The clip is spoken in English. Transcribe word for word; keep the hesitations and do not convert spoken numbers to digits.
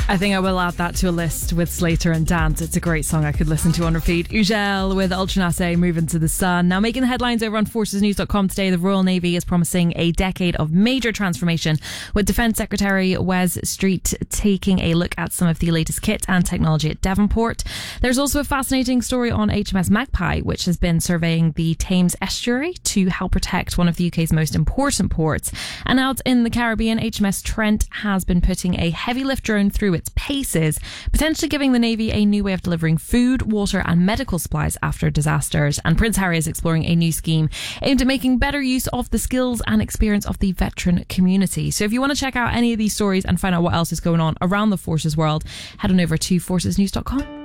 I think I will add that to a list with Slater and Dance. It's a great song I could listen to on repeat. Ugel with Ultranace, Moving to the Sun. Now, making the headlines over on forces news dot com today, the Royal Navy is promising a decade of major transformation, with Defence Secretary Wes Street taking a look at some of the latest kit and technology at Devonport. There's also a fascinating story on H M S Magpie, which has been surveying the Thames estuary to help protect one of the U K's most important ports. And out in the Caribbean, H M S Trent has been putting a heavy lift drone through its paces, potentially giving the Navy a new way of delivering food, water and medical supplies after disasters. And Prince Harry is exploring a new scheme aimed at making better use of the skills and experience of the veteran community. So if you want to check out any of these stories and find out what else is going on around the forces world, head on over to forces news dot com.